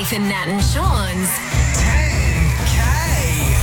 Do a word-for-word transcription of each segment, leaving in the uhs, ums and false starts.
Nathan, Nat and Sean's ten K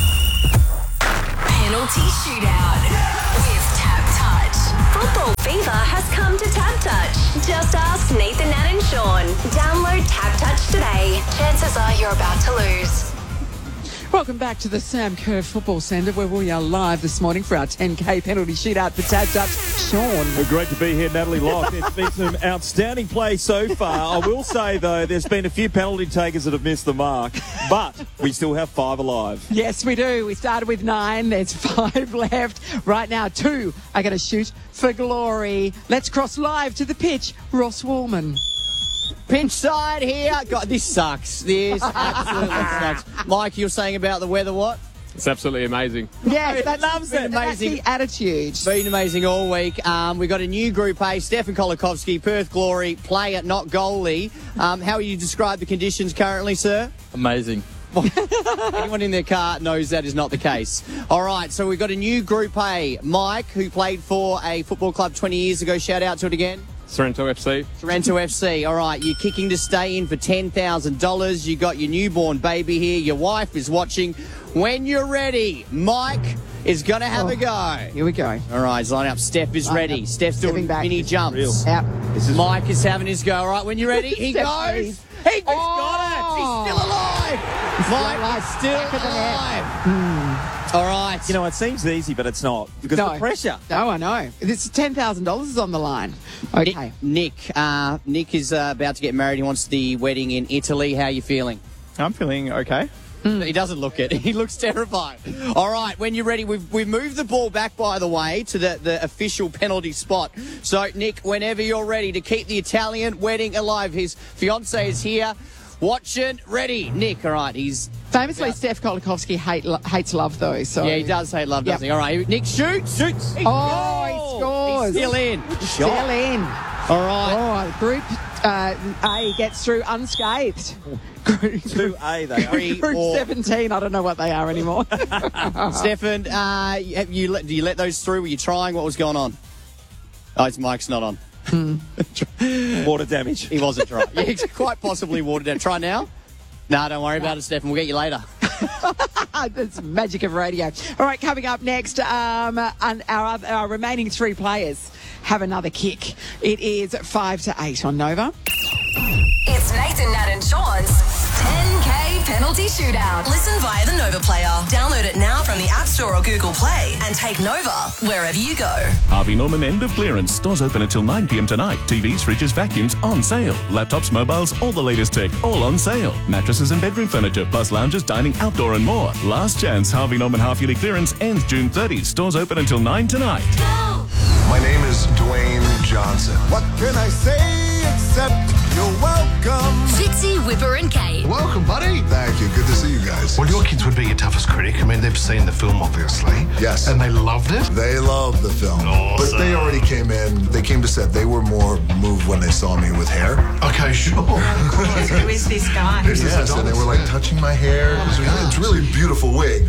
Penalty Shootout with Tap Touch. Football fever has come to Tap Touch. Just ask Nathan, Nat and Sean. Download Tap Touch today. Chances are you're about to lose. Welcome back to the Sam Kerr Football Centre, where we are live this morning for our ten K penalty shootout for Tap Touch. Sean. Well, great to be here, Natalie Locke. It's been some outstanding play so far. I will say, though, there's been a few penalty takers that have missed the mark, but we still have five alive. Yes, we do. We started with nine. There's five left. Right now, two are going to shoot for glory. Let's cross live to the pitch. Ross Woolman. Pinch side here. God, this sucks. This absolutely sucks. Mike, you were saying about the weather, what? It's absolutely amazing. Yes, that loves been it. amazing. That's the attitude. It's been amazing all week. Um, we've got a new Group A. Stefan Kolikovski, Perth Glory, player, not goalie. Um, how would you describe the conditions currently, sir? Amazing. Anyone in their car knows that is not the case. All right, so we've got a new Group A. Mike, who played for a football club twenty years ago. Shout out to it again. Sorrento F C. Sorrento F C. All right, you're kicking to stay in for ten thousand dollars. You got your newborn baby here. Your wife is watching. When you're ready, Mike is going to have Oh, a go. Here we go. All right, he's lining up. Steph is Line ready. up. Steph's Stepping doing back. mini jumps. Out. Mike is having his go. All right, when you're ready, he Steph, goes. please. He just Oh. got it. He's still alive. Mike alive. is still Back of the net. alive. All right. You know, it seems easy, but it's not, because No. the pressure. No, I know. This ten thousand dollars is on the line. Okay. Nick, uh, Nick is uh, about to get married. He wants the wedding in Italy. How are you feeling? I'm feeling okay. He doesn't look it. He looks terrified. All right, when you're ready, we've, we've moved the ball back, by the way, to the, the official penalty spot. So, Nick, whenever you're ready to keep the Italian wedding alive, his fiancée is here. Watching, ready. Nick, all right, he's... Famously, Yeah. Steph Kolikovski hate, lo- hates love, though. So Yeah, he does hate love, doesn't Yep. he? All right, Nick shoots. Shoots. Oh, he scores. He's still in. Still in. All right. Oh, group uh, A gets through unscathed. Group, two A, they are. Three group or- seventeen, I don't know what they are anymore. Stefan, uh, have you let, do you let those through? Were you trying? What was going on? Oh, his mic's not on. Water damage. He wasn't trying. Yeah, he's quite possibly watered down. Try now? No, don't worry about it, Stefan. We'll get you later. That's the magic of radio. All right, coming up next, um, and our, oth- our remaining three players have another kick. It is five to eight on Nova. It's Nathan, Nat and Sean's ten K Penalty Shootout. Listen via the Nova player. Download it now from the App Store or Google Play and take Nova wherever you go. Harvey Norman end of clearance. Stores open until nine p.m. tonight. T Vs, fridges, vacuums on sale. Laptops, mobiles, all the latest tech, all on sale. Mattresses and bedroom furniture, plus lounges, dining, outdoor and more. Last chance Harvey Norman half-yearly clearance ends June thirtieth. Stores open until nine tonight. My name is Dwayne Johnson. What can I say except you're welcome? Fitzy, Whipper and Kate. Welcome, buddy. Thank you. Good to see you guys. Well, your kids would be your toughest critic. I mean, they've seen the film, obviously. Yes. And they loved it. They love the film. Awesome. But they already came in, they came to set, they were more moved when they saw me with hair. Okay, sure. Who is this guy? Here's the sense, and they were like touching my hair. It was really, it's really a beautiful wig.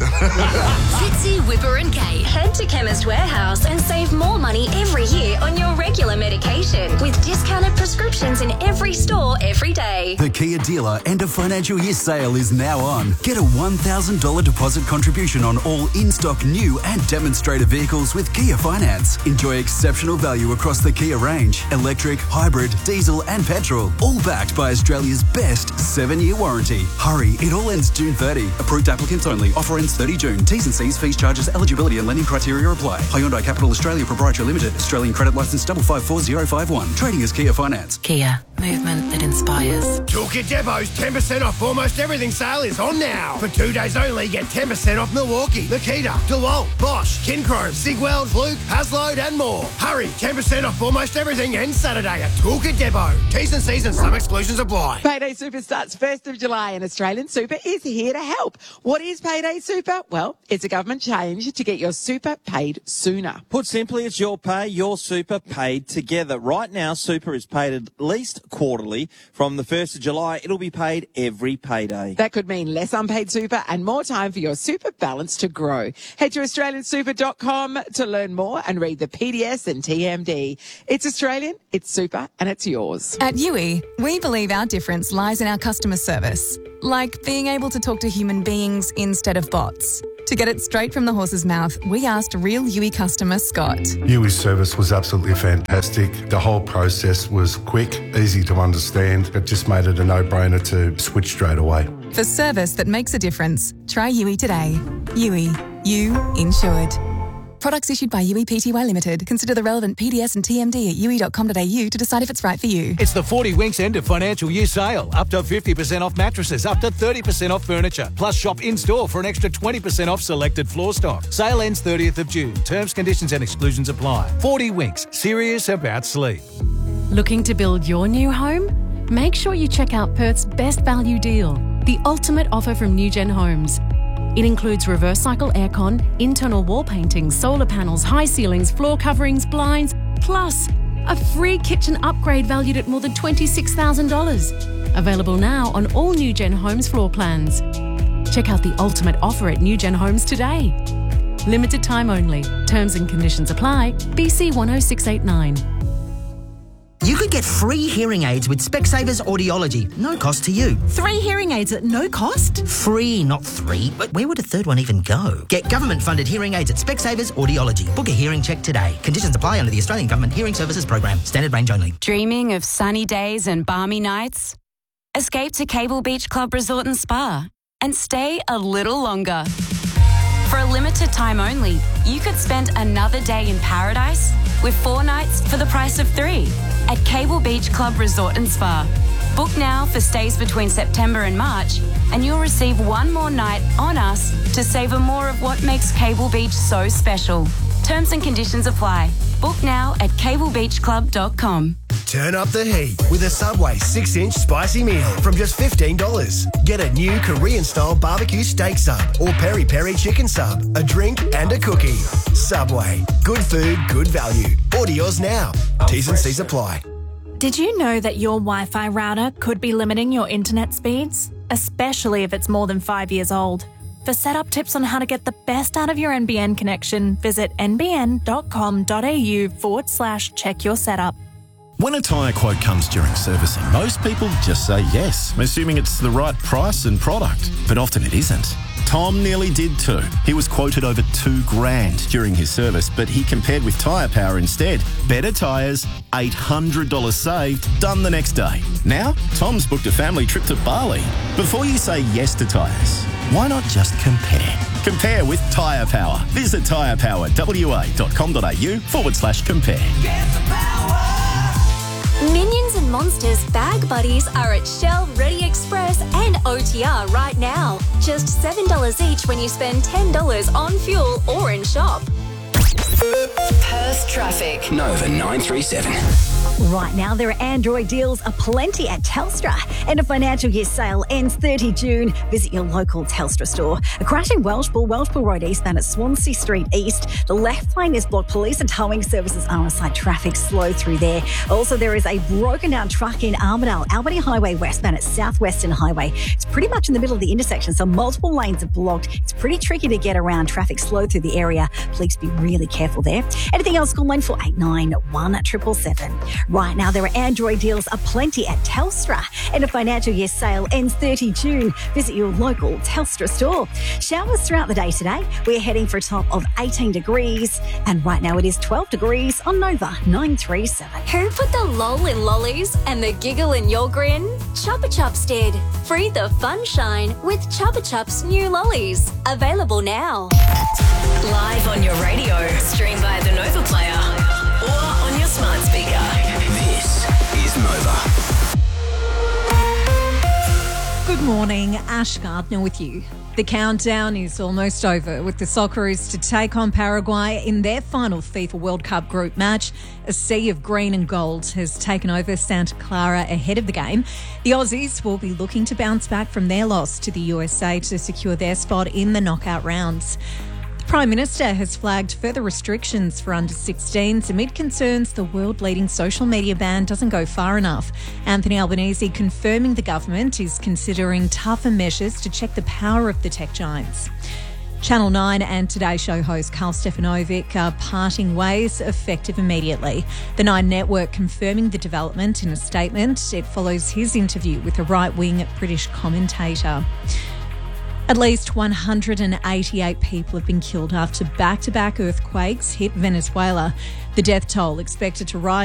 Fitzy, Whipper and Kate. Head to Chemist Warehouse and save more money every year on your regular medication with discounted prescriptions in every store every day. The Kia dealer end of financial year sale is now on. Get a one thousand dollars deposit contribution on all in-stock new and demonstrator vehicles with Kia Finance. Enjoy exceptional value across the Kia range. Electric, hybrid, diesel and petrol. All backed by Australia's best seven-year warranty. Hurry, it all ends June thirtieth. Approved applicants only. Offer ends thirtieth June. T's and C's, fees, charges, eligibility and lending criteria apply. Hyundai Capital Australia Proprietary Limited. Australian credit licence five five four zero five one. Trading as Kia Finance. Kia, movement that inspires. Toolkit Depot's ten percent off almost everything sale is on now. For two days only, get ten percent off Milwaukee, Makita, DeWalt, Bosch, Kincrome, Sigweld, Fluke, Haslode and more. Hurry, ten percent off almost everything ends Saturday at Toolkit Depot. T's and C's and some exclusions apply. Payday Super starts first of July and Australian Super is here to help. What is Payday Super? Well, it's a government change to get your super paid sooner. Put simply, it's your pay, your super paid together. Right now, super is paid at least quarterly for From the first of July, it'll be paid every payday. That could mean less unpaid super and more time for your super balance to grow. Head to australian super dot com to learn more and read the P D S and T M D. It's Australian, it's super, and it's yours. At U I, we believe our difference lies in our customer service, like being able to talk to human beings instead of bots. To get it straight from the horse's mouth, we asked real U I customer Scott. U I's service was absolutely fantastic. The whole process was quick, easy to understand. It just made it a no-brainer to switch straight away. For service that makes a difference, try U I today. U I, you insured. Products issued by U I P T Y Limited. Consider the relevant P D S and T M D at u i dot com dot a u to decide if it's right for you. It's the forty Winks end of financial year sale. Up to fifty percent off mattresses, up to thirty percent off furniture. Plus shop in-store for an extra twenty percent off selected floor stock. Sale ends thirtieth of June. Terms, conditions and exclusions apply. forty Winks. Serious about sleep. Looking to build your new home? Make sure you check out Perth's best value deal, the ultimate offer from Newgen Homes. It includes reverse cycle aircon, internal wall paintings, solar panels, high ceilings, floor coverings, blinds, plus a free kitchen upgrade valued at more than twenty-six thousand dollars. Available now on all Newgen Homes floor plans. Check out the ultimate offer at Newgen Homes today. Limited time only. Terms and conditions apply. B C one oh six eight nine. You could get free hearing aids with Specsavers Audiology. No cost to you. Three hearing aids at no cost? Free, not three. But where would a third one even go? Get government-funded hearing aids at Specsavers Audiology. Book a hearing check today. Conditions apply under the Australian Government Hearing Services Program. Standard range only. Dreaming of sunny days and balmy nights? Escape to Cable Beach Club Resort and Spa and stay a little longer. For a limited time only, you could spend another day in paradise with four nights for the price of three at Cable Beach Club Resort and Spa. Book now for stays between September and March, and you'll receive one more night on us to savour more of what makes Cable Beach so special. Terms and conditions apply. Book now at cable beach club dot com. Turn up the heat with a Subway six inch spicy meal from just fifteen dollars. Get a new Korean-style barbecue steak sub or peri-peri chicken sub, a drink and a cookie. Subway. Good food, good value. Order yours now. T's and C's apply. Did you know that your Wi-Fi router could be limiting your internet speeds? Especially if it's more than five years old. For setup tips on how to get the best out of your N B N connection, visit nbn.com.au forward slash check your setup. When a tyre quote comes during servicing, most people just say yes, assuming it's the right price and product. But often it isn't. Tom nearly did too. He was quoted over two grand during his service, but he compared with Tyre Power instead. Better tyres, eight hundred dollars saved, done the next day. Now, Tom's booked a family trip to Bali. Before you say yes to tyres, why not just compare? Compare with Tyre Power. Visit tyrepowerwa.com.au forward slash compare. Minions and Monsters Bag Buddies are at Shell, Ready Express and O T R right now. Just seven dollars each when you spend ten dollars on fuel or in shop. Perth traffic. Nova nine three seven. Right now, there are Android deals aplenty at Telstra. And a financial year sale ends thirtieth of June. Visit your local Telstra store. A crash in Welshpool, Welshpool Road eastbound at Swansea Street East. The left lane is blocked. Police and towing services are on site. Traffic slow through there. Also, there is a broken down truck in Armidale, Albany Highway westbound at Southwestern Highway. It's pretty much in the middle of the intersection, so multiple lanes are blocked. It's pretty tricky to get around. Traffic slow through the area. Please be really careful there. Anything else, call line four eight nine, one seven seven seven. Right now, there are Android deals aplenty at Telstra. And a financial year sale ends thirtieth of June. Visit your local Telstra store. Showers throughout the day today. We're heading for a top of eighteen degrees. And right now it is twelve degrees on Nova nine three seven. Who put the lol in lollies and the giggle in your grin? Chupa Chups did. Free the fun shine with Chupa Chups new lollies. Available now. Live on your radio, stream via the Nova Player or on your smart speaker. This is Nova. Good morning, Ash Gardner with you. The countdown is almost over with the Socceroos to take on Paraguay in their final FIFA World Cup group match. A sea of green and gold has taken over Santa Clara ahead of the game. The Aussies will be looking to bounce back from their loss to the U S A to secure their spot in the knockout rounds. The Prime Minister has flagged further restrictions for under sixteens amid concerns the world-leading social media ban doesn't go far enough. Anthony Albanese confirming the government is considering tougher measures to check the power of the tech giants. Channel nine and Today Show host Carl Stefanovic are parting ways effective immediately. The Nine Network confirming the development in a statement. It follows his interview with a right-wing British commentator. At least one hundred eighty-eight people have been killed after back-to-back earthquakes hit Venezuela. The death toll expected to rise